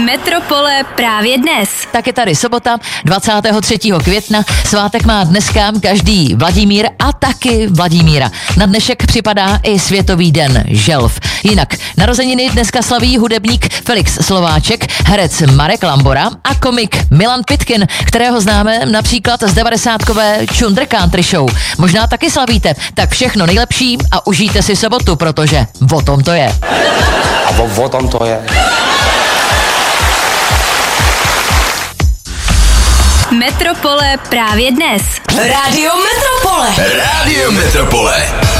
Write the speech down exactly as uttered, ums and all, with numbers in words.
Metropole právě dnes. Tak je tady sobota, dvacátého třetího května. Svátek má dneska každý Vladimír a taky Vladimíra. Na dnešek připadá i Světový den želv. Jinak narozeniny dneska slaví hudebník Felix Slováček, herec Marek Lambora a komik Milan Pitkin, kterého známe například z devadesátkové Chunder Country Show. Možná taky slavíte, tak všechno nejlepší a užijte si sobotu, protože o tom to je. A o, o tom to je. Metropole právě dnes. Rádio Metropole. Rádio Metropole.